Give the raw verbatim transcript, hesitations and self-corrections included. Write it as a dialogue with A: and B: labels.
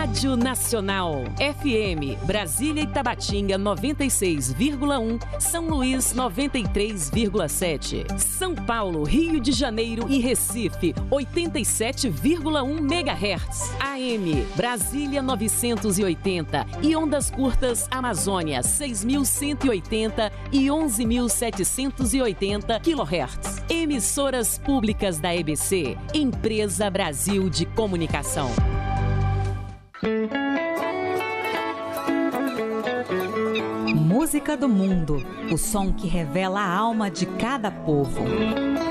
A: Rádio Nacional. F M, Brasília e Tabatinga noventa e seis vírgula um, São Luís noventa e três vírgula sete. São Paulo, Rio de Janeiro e Recife oitenta e sete vírgula um megahertz. A M, Brasília novecentos e oitenta e ondas curtas Amazônia seis mil cento e oitenta e onze mil setecentos e oitenta quilohertz. Emissoras públicas da E B C, Empresa Brasil de Comunicação.
B: Música do mundo, o som que revela a alma de cada povo.